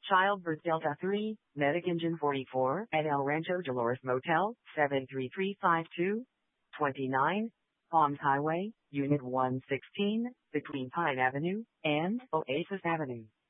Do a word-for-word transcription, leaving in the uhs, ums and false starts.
Childbirth Delta three, Medic Engine forty-four, at El Rancho Dolores Motel, seven three three five two, twenty-nine, Palms Highway, Unit one sixteen, between Pine Avenue and Oasis Avenue.